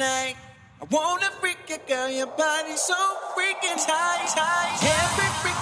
tonight. I wanna freak you, girl, your body's so freaking tight. Every